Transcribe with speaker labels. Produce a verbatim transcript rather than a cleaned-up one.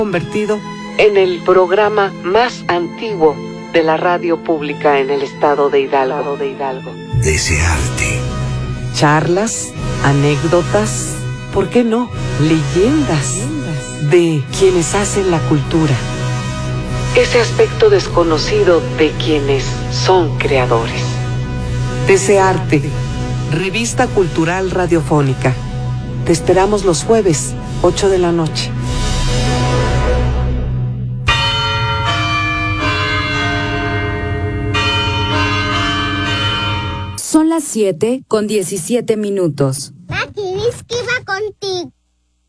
Speaker 1: convertido en el programa más antiguo de la radio pública en el estado de Hidalgo. De Hidalgo.
Speaker 2: Desearte.
Speaker 1: Charlas, anécdotas, ¿por qué no? Leyendas de quienes hacen la cultura. Ese aspecto desconocido de quienes son creadores. Desearte. Revista Cultural Radiofónica. Te esperamos los jueves, ocho de la noche.
Speaker 3: Son las siete con diecisiete minutos.
Speaker 4: Maki, Whisky va contigo.